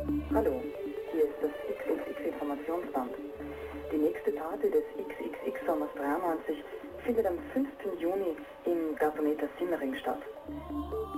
Hallo, hier ist das XXX-Informationsband. Die nächste Party des XXX-Sommers 93 findet am 5. Juni im Gasometer Simmering statt.